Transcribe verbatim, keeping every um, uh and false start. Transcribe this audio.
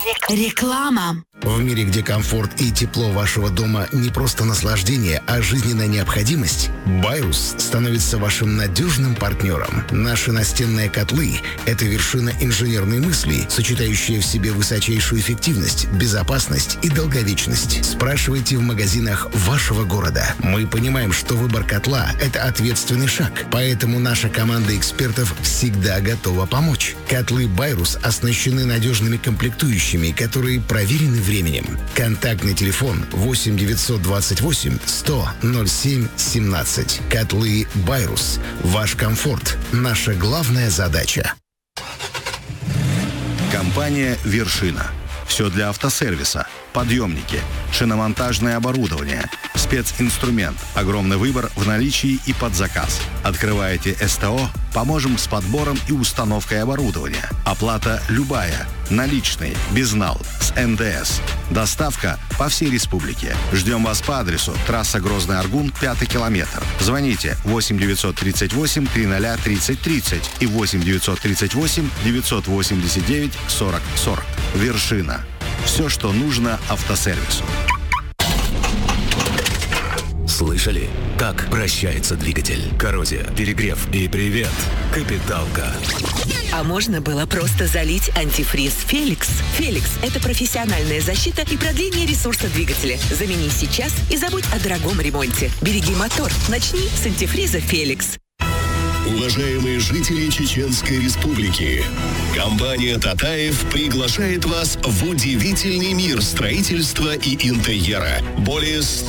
Реклама. В мире, где комфорт и тепло вашего дома не просто наслаждение, а жизненная необходимость, Байрус становится вашим надежным партнером. Наши настенные котлы – это вершина инженерной мысли, сочетающая в себе высочайшую эффективность, безопасность и долговечность. Спрашивайте в магазинах вашего города. Мы понимаем, что выбор котла – это ответственный шаг, поэтому наша команда экспертов всегда готова помочь. Котлы Байрус оснащены надежными комплектующими, которые проверены временем. Контактный телефон восемь девятьсот двадцать восемь сто ноль семь семнадцать. Котлы Байрус. Ваш комфорт – наша главная задача. Компания «Вершина». Все для автосервиса. Подъемники, шиномонтажное оборудование, специнструмент, огромный выбор в наличии и под заказ. Открываете СТО, поможем с подбором и установкой оборудования. Оплата любая, наличные, безнал, с эн дэ эс. Доставка по всей республике. Ждем вас по адресу трасса Грозный-Аргун, пятый километр. Звоните восемь девятьсот тридцать восемь триста тридцать тридцать и восемь девятьсот тридцать восемь девятьсот восемьдесят девять сорок сорок. «Вершина». Все, что нужно автосервису. Слышали, как прощается двигатель? Коррозия, перегрев и привет, капиталка. А можно было просто залить антифриз «Феликс». «Феликс» — это профессиональная защита и продление ресурса двигателя. Замени сейчас и забудь о дорогом ремонте. Береги мотор. Начни с антифриза «Феликс». Уважаемые жители Чеченской Республики, компания «Татаев» приглашает вас в удивительный мир строительства и интерьера. Более